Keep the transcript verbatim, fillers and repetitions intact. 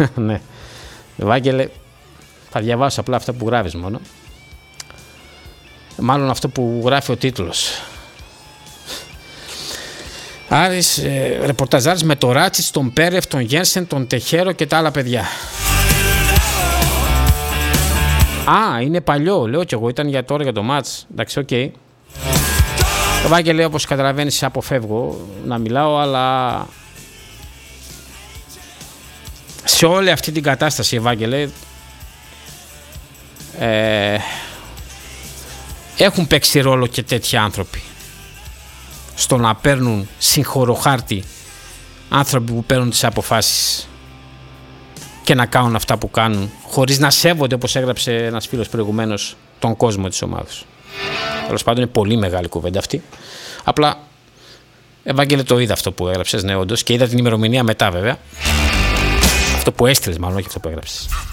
Ναι. Ευάγγελε, θα διαβάσω απλά αυτά που γράφεις μόνο. Μάλλον αυτό που γράφει ο τίτλος. Άρης, ε, ρεπορταζάρης με το Ράτσιτς, τον Πέρεφ, τον Γένσεν, τον Τεχέρο και τα άλλα παιδιά. Α, είναι παλιό, λέω κι εγώ, ήταν για τώρα για το μάτς. Εντάξει, οκ. Okay. Ευάγγελε, όπως καταλαβαίνεις, αποφεύγω να μιλάω, αλλά σε όλη αυτή την κατάσταση, Ευάγγελε, ε, έχουν παίξει ρόλο και τέτοιοι άνθρωποι στο να παίρνουν συγχωροχάρτη άνθρωποι που παίρνουν τις αποφάσεις και να κάνουν αυτά που κάνουν χωρίς να σέβονται, όπως έγραψε ένας φίλος προηγουμένως, τον κόσμο της ομάδας. Τέλος πάντων, είναι πολύ μεγάλη κουβέντα αυτή. Απλά, Ευάγγελε, το είδα αυτό που έγραψες, ναι, όντως, και είδα την ημερομηνία μετά, βέβαια. Αυτό που έστειλες, μάλλον, όχι αυτό που έγραψες.